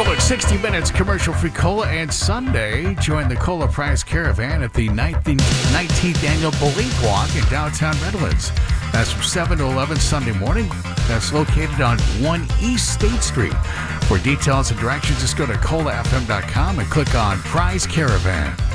about 60 minutes commercial-free cola, and Sunday, join the Cola Prize Caravan at the 19th Annual Belief Walk in downtown Redlands. That's from 7 to 11 Sunday morning. That's located on 1 East State Street. For details and directions, just go to colafm.com and click on Prize Caravan.